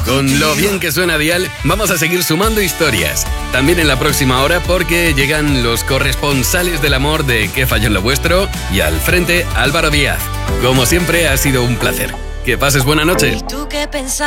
Con lo bien que suena Dial, vamos a seguir sumando historias. También en la próxima hora porque llegan los corresponsales del amor de ¿Qué falló en lo vuestro? Y al frente, Álvaro Díaz. Como siempre, ha sido un placer. Que pases buena noche. ¿Y tú qué pensabas?